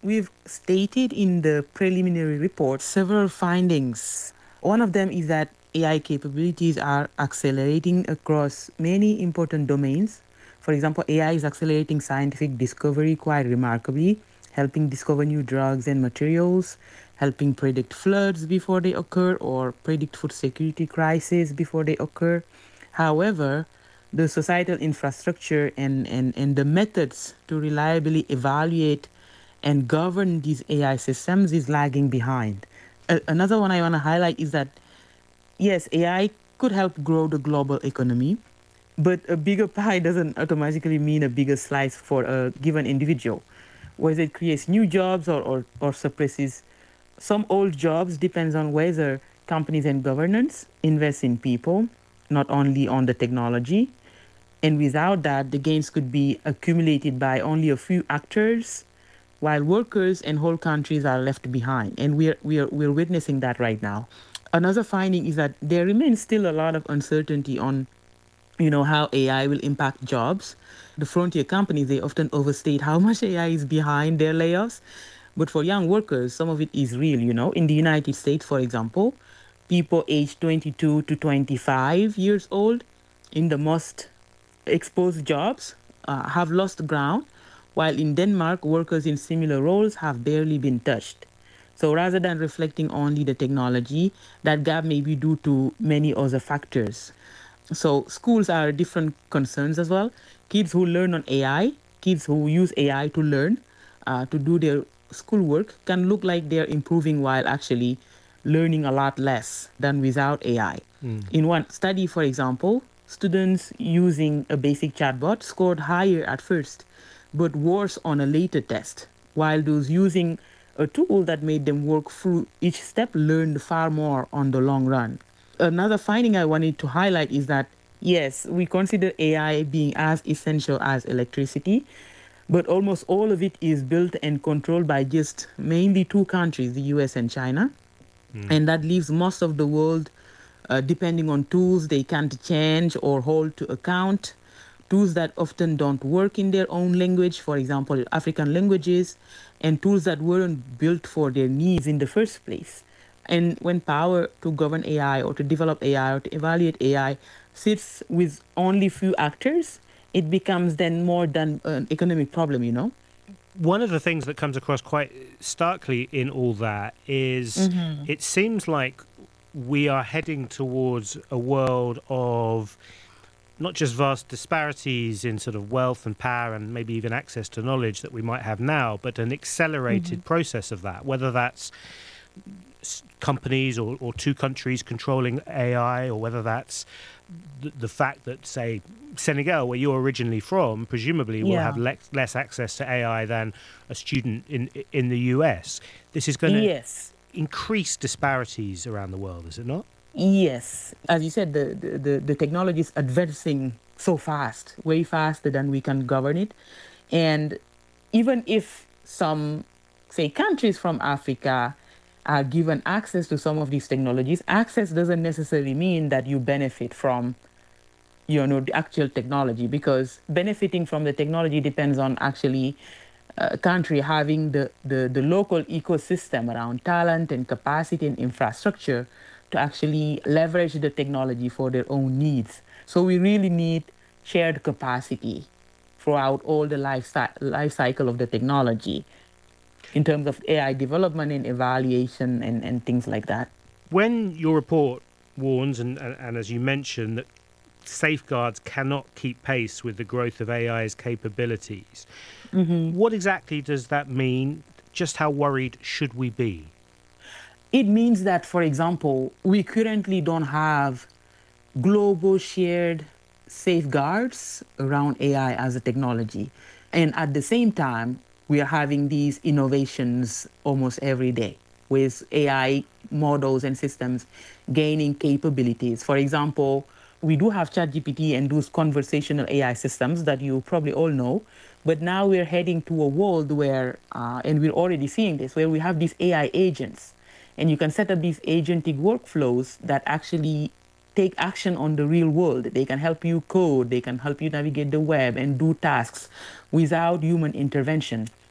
we've stated in the preliminary report several findings. One of them is that AI capabilities are accelerating across many important domains. For example, AI is accelerating scientific discovery quite remarkably, helping discover new drugs and materials, helping predict floods before they occur or predict food security crises before they occur. However, the societal infrastructure and the methods to reliably evaluate and govern these AI systems is lagging behind. Another one I want to highlight is that yes, AI could help grow the global economy, but a bigger pie doesn't automatically mean a bigger slice for a given individual. Whether it creates new jobs or suppresses some old jobs depends on whether companies and governments invest in people, not only on the technology. And without that, the gains could be accumulated by only a few actors, while workers and whole countries are left behind. And we're witnessing that right now. Another finding is that there remains still a lot of uncertainty on how AI will impact jobs. The frontier companies, they often overstate how much AI is behind their layoffs. But for young workers, some of it is real. In the United States, for example, people aged 22 to 25 years old in the most exposed jobs have lost ground, while in Denmark, workers in similar roles have barely been touched. So rather than reflecting only the technology, that gap may be due to many other factors. So schools are different concerns as well. Kids who learn on AI, kids who use AI to learn, to do their schoolwork can look like they're improving while actually learning a lot less than without AI. In one study, for example, students using a basic chatbot scored higher at first, but worse on a later test, while those using a tool that made them work through each step learned far more on the long run. Another finding I wanted to highlight is that yes, we consider AI being as essential as electricity, but almost all of it is built and controlled by just mainly two countries, the US and China. And that leaves most of the world depending on tools they can't change or hold to account, tools that often don't work in their own language, for example, African languages, and tools that weren't built for their needs in the first place. And when power to govern AI or to develop AI or to evaluate AI sits with only few actors, it becomes then more than an economic problem. One of the things that comes across quite starkly in all that is it seems like we are heading towards a world of not just vast disparities in sort of wealth and power and maybe even access to knowledge that we might have now, but an accelerated process of that, whether that's companies or two countries controlling AI, or whether that's the fact that, say, Senegal, where you're originally from, presumably will have less access to AI than a student in the US. This is going to Yes. increase disparities around the world, is it not? Yes, as you said, the technology is advancing so fast, way faster than we can govern it. And even if some, say, countries from Africa are given access to some of these technologies, access doesn't necessarily mean that you benefit from, the actual technology, because benefiting from the technology depends on actually a country having the local ecosystem around talent and capacity and infrastructure to actually leverage the technology for their own needs. So we really need shared capacity throughout all the life cycle of the technology in terms of AI development and evaluation and things like that. When your report warns, and as you mentioned, that safeguards cannot keep pace with the growth of AI's capabilities, what exactly does that mean? Just how worried should we be? It means that, for example, we currently don't have global shared safeguards around AI as a technology. And at the same time, we are having these innovations almost every day with AI models and systems gaining capabilities. For example, we do have ChatGPT and those conversational AI systems that you probably all know. But now we're heading to a world where, and we're already seeing this, where we have these AI agents. And you can set up these agentic workflows that actually take action on the real world. They can help you code, they can help you navigate the web and do tasks without human intervention.